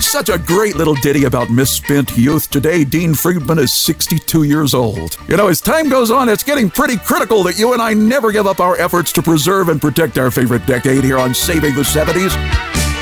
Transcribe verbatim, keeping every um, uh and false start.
Such a great little ditty about misspent youth. Today, Dean Friedman is sixty-two years old. You know, as time goes on, it's getting pretty critical that you and I never give up our efforts to preserve and protect our favorite decade here on Saving the seventies.